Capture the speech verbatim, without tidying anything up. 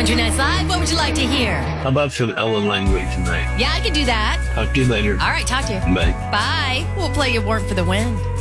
Country Nights Live, what would you like to hear? How about some Ellen Langley tonight? Yeah, I could do that. Talk to you later. All right, talk to you. Bye. Bye. We'll play you Warrant for the Wind.